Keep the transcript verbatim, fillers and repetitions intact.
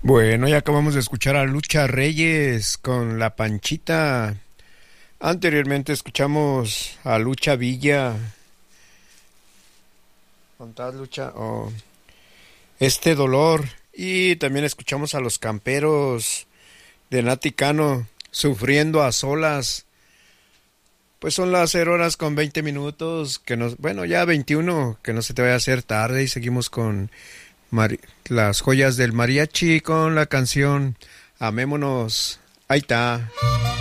Bueno, ya acabamos de escuchar a Lucha Reyes con La Panchita. Anteriormente escuchamos a Lucha Villa. ¿Contás, Lucha? Oh, Este Dolor. Y también escuchamos a Los Camperos de Nati Cano, Sufriendo a Solas. Pues son las cero horas con veinte minutos, que nos, bueno, ya veintiuno, que no se te vaya a hacer tarde, y seguimos con Mari- las joyas del mariachi con la canción Amémonos. Ahí está.